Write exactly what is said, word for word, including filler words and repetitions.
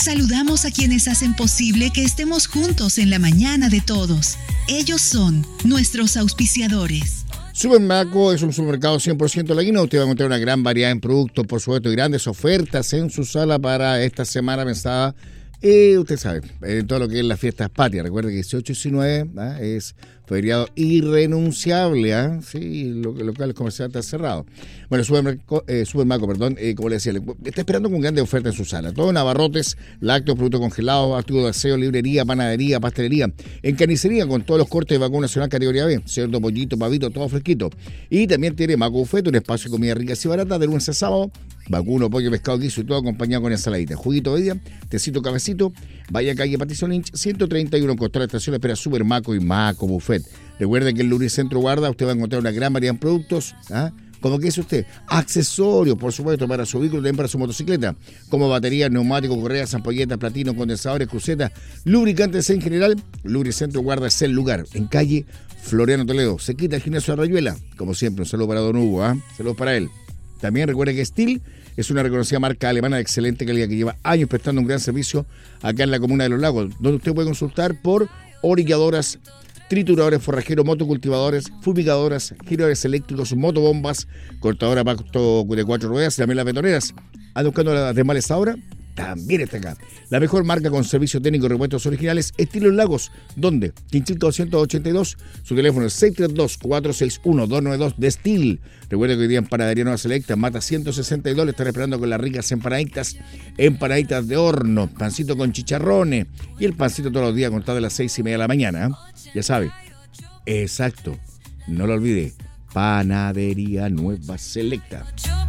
Saludamos a quienes hacen posible que estemos juntos en la mañana de todos. Ellos son nuestros auspiciadores. Supermaco es un supermercado cien por ciento laguino. Usted va a encontrar una gran variedad en productos, por supuesto, y grandes ofertas en su sala para esta semana pensada. Eh, usted sabe, en todo lo que es las fiestas patrias. Recuerde que dieciocho y diecinueve ¿eh? es feriado irrenunciable. ¿eh? Sí, los locales comerciales están cerrados. Bueno, Supermaco, eh, Supermaco perdón, eh, como le decía, está esperando con grandes ofertas en su sala. Todo en abarrotes, lácteos, productos congelados, artículos de aseo, librería, panadería, pastelería. En carnicería con todos los cortes de vacuno nacional categoría B. Cerdo, pollito, pavito, todo fresquito. Y también tiene Maco Buffet, un espacio de comida rica y barata de lunes a sábado. Vacuno, pollo, pescado, guiso y todo acompañado con ensaladita. Juguito de día, tecito, cafecito. Vaya a calle Patricio Lynch, ciento treinta y uno, con toda la estación espera Supermaco y Maco Buffet. Recuerde que en Lubricentro Guarda usted va a encontrar una gran variedad de productos, ¿ah? Como que es usted, accesorios, por supuesto, para su vehículo, también para su motocicleta, como baterías, neumáticos, correas, ampolletas, platinos, condensadores, crucetas, lubricantes en general. Lubricentro Guarda es el lugar, en calle Floriano Toledo. Se quita el gimnasio de Rayuela, como siempre, un saludo para Don Hugo, ¿ah? Saludos para él. También recuerde que Stihl es una reconocida marca alemana de excelente calidad que lleva años prestando un gran servicio acá en la comuna de Los Lagos, donde usted puede consultar por orilladoras, trituradores, forrajeros, motocultivadores, fumigadoras, giradores eléctricos, motobombas, cortadora pasto de cuatro ruedas y también las betoneras. ¿Anda buscando las de males ahora? También está acá. La mejor marca con servicio técnico y repuestos originales, estilo en Lagos, donde Quinchito doscientos ochenta y dos, su teléfono es seis tres dos, cuatro seis uno, dos nueve dos de Stihl. Recuerda que hoy día en Panadería Nueva Selecta, Mata ciento sesenta y dos, le están esperando con las ricas empanaditas, empanaditas de horno, pancito con chicharrones y el pancito todos los días contado de las seis y media de la mañana. ¿eh? Ya sabe, exacto, no lo olvide, Panadería Nueva Selecta.